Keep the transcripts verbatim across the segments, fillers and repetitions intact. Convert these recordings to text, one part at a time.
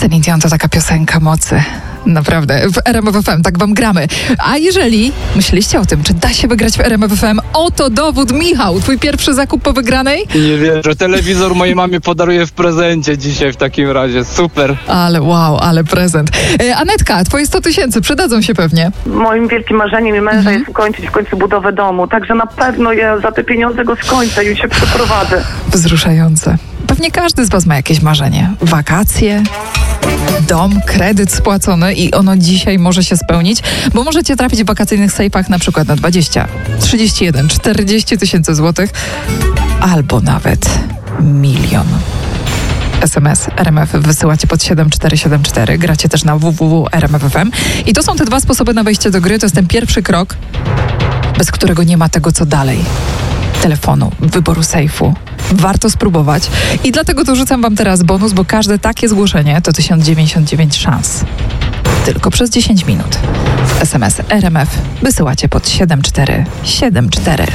Celine Dion to taka piosenka mocy. Naprawdę, w R M F F M tak wam gramy. A jeżeli myśliście o tym, czy da się wygrać w R M F F M, oto dowód. Michał, twój pierwszy zakup po wygranej? Nie wierzę, telewizor mojej mamie podaruję w prezencie dzisiaj w takim razie, super. Ale wow, ale prezent. E, Anetka, twoje sto tysięcy przydadzą się pewnie. Moim wielkim marzeniem i męża mhm. jest ukończyć w końcu budowę domu, także na pewno ja za te pieniądze go skończę i się przeprowadzę. Wzruszające. Pewnie każdy z was ma jakieś marzenie. Wakacje, dom, kredyt spłacony i ono dzisiaj może się spełnić, bo możecie trafić w wakacyjnych sejfach na przykład na dwadzieścia, trzydzieści jeden, czterdzieści tysięcy złotych albo nawet milion. S M S R M F wysyłacie pod siedem cztery siedem cztery, gracie też na w w w kropka r m f f m i to są te dwa sposoby na wejście do gry. To jest ten pierwszy krok, bez którego nie ma tego co dalej. Telefonu, wyboru sejfu. Warto spróbować i dlatego dorzucam wam teraz bonus, bo każde takie zgłoszenie to tysiąc dziewięćdziesiąt dziewięć szans. Tylko przez dziesięć minut. S M S R M F wysyłacie pod siedem cztery siedem cztery.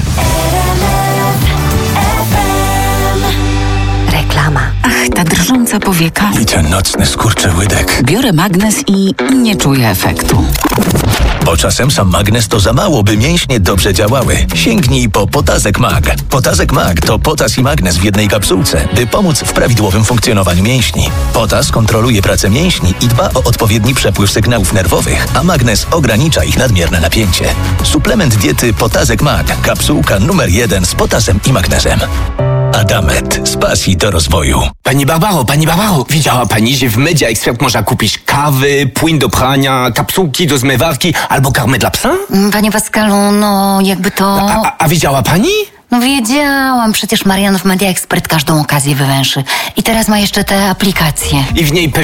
Reklama. Ach, ta drżąca powieka. I ten nocny skurczyłydek. Biorę magnes i nie czuję efektu. Bo czasem sam magnes to za mało, by mięśnie dobrze działały. Sięgnij po Potazek Mag. Potazek Mag to potas i magnes w jednej kapsułce, by pomóc w prawidłowym funkcjonowaniu mięśni. Potas kontroluje pracę mięśni i dba o odpowiedni przepływ sygnałów nerwowych, a magnes ogranicza ich nadmierne napięcie. Suplement diety Potazek Mag. Kapsułka numer jeden z potasem i magnezem. Adamet z pasji do rozwoju. Pani Barbaro, pani Barbaro, widziała pani, że w Media Expert można kupić kawy, płyn do prania, kapsułki do zmywarki albo karmę dla psa? Panie Pascalu, no jakby to... A, a, a widziała pani? No wiedziałam, przecież Marian w Media Expert każdą okazję wywęszy. I teraz ma jeszcze te aplikacje. I w niej